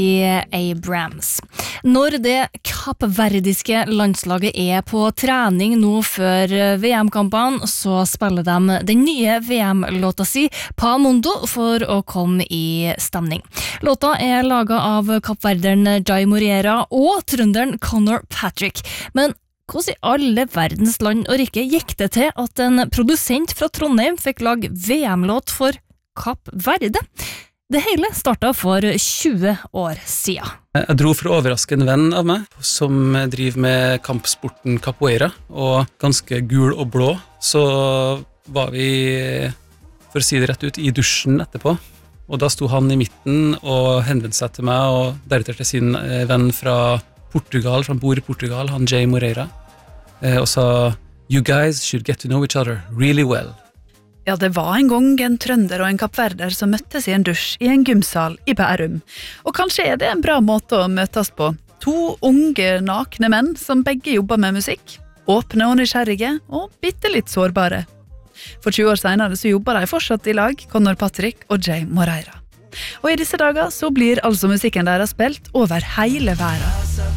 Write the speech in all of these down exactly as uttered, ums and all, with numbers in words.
Abrams. Når det kappverdiske landslaget er på trening nå før V M-kampene, så spiller de den nye V M-låta si Pa Mundo for å komme i stemning. Låta er laget av kappverderen Jay Moreira og trønderen Conor Patrick. Men hvordan i alle verdens land og rike gikk det til at en produsent fra Trondheim fikk lage V M-låt for Kapp Verde? Det hele startet for tjue år siden. Jeg dro for å overraske en venn av meg, som driver med kampsporten capoeira, og ganske gul og blå. Så var vi, for å si det rett ut, i dusjen etterpå. Og da sto han i midten og henvendte seg til meg, og deretter til sin venn fra Portugal, fra bor i Portugal, han Jay Moreira, og sa, "You guys should get to know each other really well." Ja, det var en gang en trønder og en kappverder som møttes i en dusj i en gymsal i Bærum. Og kanskje er det en bra måte å møtes på. To unge, nakne menn som begge jobber med musikk. Åpne og nysgjerrige, og bitte litt sårbare. For tjue år senere så jobber de fortsatt i lag, Conor Patrick og Jay Moreira. Og i disse dager så blir altså musikken deres spilt over hele verden.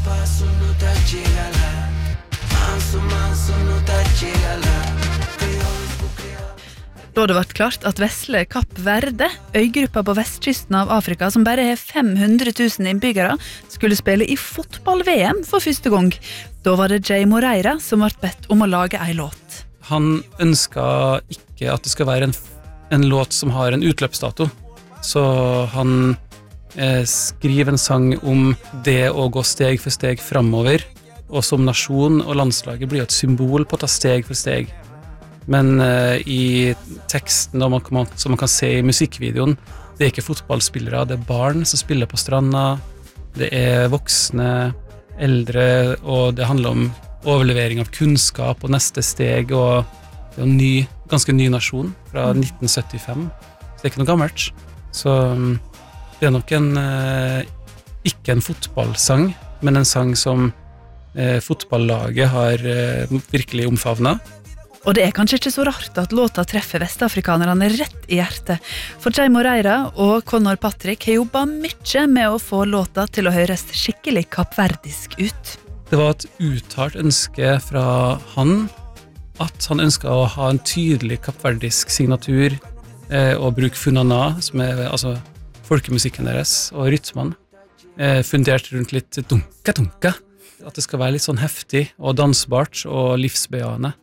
Da det ble klart at vesle Kapp Verde, øygruppa på vestkysten av Afrika som bare har fem hundre tusen innbyggere, skulle spille i fotball-V M for første gang. Da var det Jay Moreira som ble bedt om å lage en låt. Han ønsket ikke at det skal være en, en låt som har en utløpsdato, så han eh, skriver en sang om det å gå steg for steg fremover, og som nasjon og landslaget blir et symbol på å ta steg for steg. Men uh, i teksten og man, som man kan se i musikkvideoen, det er ikke fotballspillere, det er barn som spiller på stranda, det er voksne, eldre, og det handler om overlevering av kunnskap og neste steg, og det er en ny, ganske ny nasjon fra nitten syttifem, så det er ikke noe gammelt. Så um, det er nok en, uh, ikke en fotballsang, men en sang som uh, fotballaget har uh, virkelig omfavnet. Og det er kanskje ikke så rart at låta treffer vestafrikanerne rett i hjertet, for Jay Moreira og Conor Patrick har jobbet mye med å få låta til å høres skikkelig kappverdisk ut. Det var et uttalt ønske fra han, at han ønsket å ha en tydelig kappverdisk signatur, eh, og bruke funana, som er altså, folkemusikken deres, og rytmen, eh, fundert rundt litt dunka-dunka, at det skal være litt sånn heftig og dansbart og livsbejaende.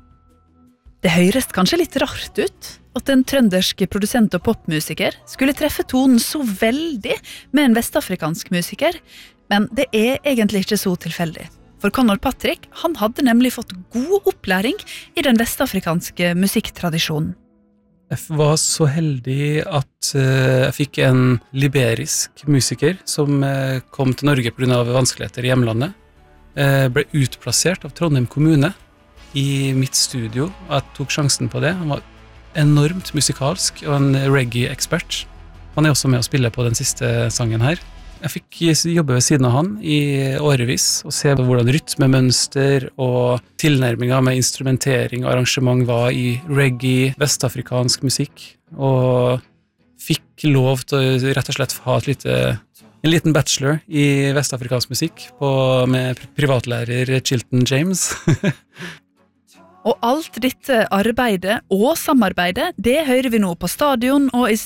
Det høres kanskje litt rart ut at en trøndersk produsent og popmusiker skulle treffe tonen så veldig med en vestafrikansk musiker, men det er egentlig ikke så tilfeldig. For Conor Patrick, han hadde nemlig fått god opplæring i den vestafrikanske musikktradisjonen. Jeg var så heldig at uh, jeg fikk en liberisk musiker som uh, kom til Norge på grunn av vanskeligheter i hjemlandet, uh, ble utplassert av Trondheim kommune i mitt studio, og jeg tok sjansen på det. Han var enormt musikalsk og en reggae-ekspert. Han er også med å spille på den siste sangen her. Jeg fikk jobbe ved siden av han i årevis og se hvordan rytmemønster og tilnærminger med instrumentering og arrangement var i reggae, vestafrikansk musikk, og fikk lov til å rett og slett ha et lite, en liten bachelor i vestafrikansk musikk på, med privatlærer Chilton James. Og alt dette arbeidet og samarbeidet, det hører vi nå på stadion og i